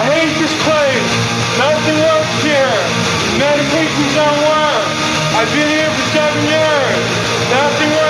hate this place. Nothing works here. Medications don't work. I've been here for 7 years. Nothing works.